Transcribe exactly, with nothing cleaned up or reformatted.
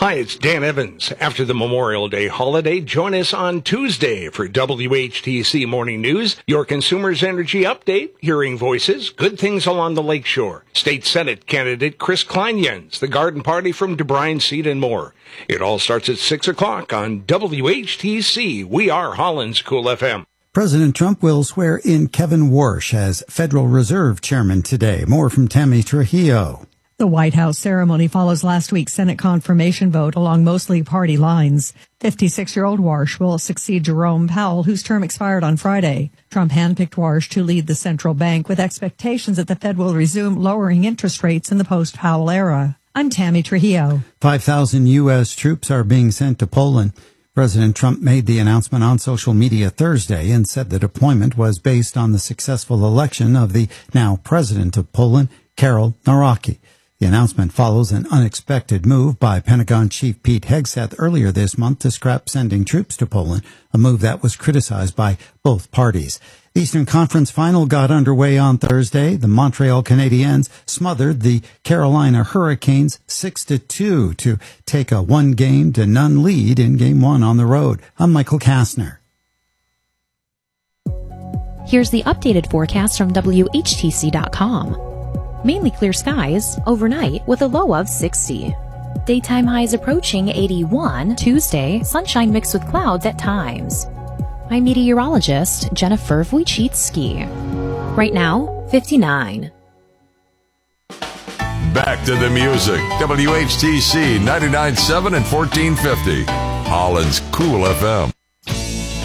Hi, it's Dan Evans. After the Memorial Day holiday, join us on Tuesday for W H T C Morning News, your Consumers Energy Update, hearing voices, good things along the lakeshore, State Senate candidate Chris Kleinjens, the garden party from DeBryan Seed, and more. It all starts at six o'clock on W H T C. We are Holland's Cool F M. President Trump will swear in Kevin Warsh as Federal Reserve Chairman today. More from Tammy Trujillo. The White House ceremony follows last week's Senate confirmation vote along mostly party lines. fifty-six-year-old Warsh will succeed Jerome Powell, whose term expired on Friday. Trump handpicked Warsh to lead the central bank with expectations that the Fed will resume lowering interest rates in the post-Powell era. I'm Tammy Trujillo. five thousand U S troops are being sent to Poland. President Trump made the announcement on social media Thursday and said the deployment was based on the successful election of the now president of Poland, Karol Nawrocki. The announcement follows an unexpected move by Pentagon Chief Pete Hegseth earlier this month to scrap sending troops to Poland, a move that was criticized by both parties. The Eastern Conference Final got underway on Thursday. The Montreal Canadiens smothered the Carolina Hurricanes six to two to take a one-game to none lead in Game one on the road. I'm Michael Kastner. Here's the updated forecast from W H T C dot com. Mainly clear skies overnight with a low of sixty. Daytime highs approaching eighty-one. Tuesday, sunshine mixed with clouds at times. I'm meteorologist Jennifer Wojcicki. Right now, fifty-nine. Back to the music. W H T C ninety-nine point seven and fourteen fifty. Holland's Cool F M.